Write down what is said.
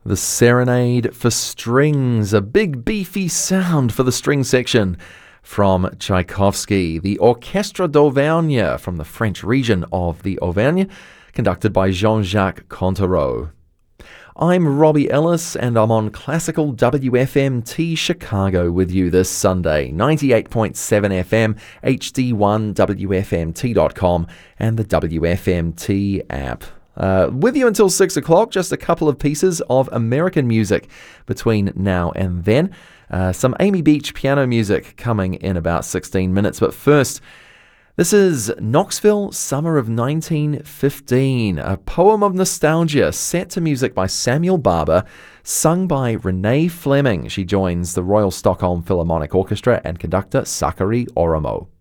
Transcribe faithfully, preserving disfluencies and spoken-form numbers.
The Serenade for Strings, a big beefy sound for the string section from Tchaikovsky. The Orchestre d'Auvergne from the French region of the Auvergne, conducted by Jean-Jacques Contereau. I'm Robbie Ellis and I'm on Classical W F M T Chicago with you this Sunday, ninety-eight point seven F M, H D one, W F M T dot com and the W F M T app. Uh, with you until six o'clock, just a couple of pieces of American music between now and then. Uh, some Amy Beach piano music coming in about sixteen minutes. But first, this is Knoxville, Summer of nineteen fifteen, a poem of nostalgia set to music by Samuel Barber, sung by Renee Fleming. She joins the Royal Stockholm Philharmonic Orchestra and conductor Sakari Oromo.